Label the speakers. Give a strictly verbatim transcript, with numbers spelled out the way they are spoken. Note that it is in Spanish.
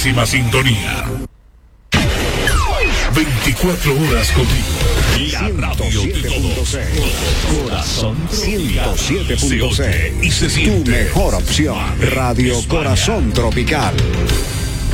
Speaker 1: máxima sintonía. veinticuatro horas contigo. La radio de todos. Corazón
Speaker 2: ciento siete punto seis.
Speaker 1: y se siente.
Speaker 2: Tu mejor opción. Radio Corazón Tropical.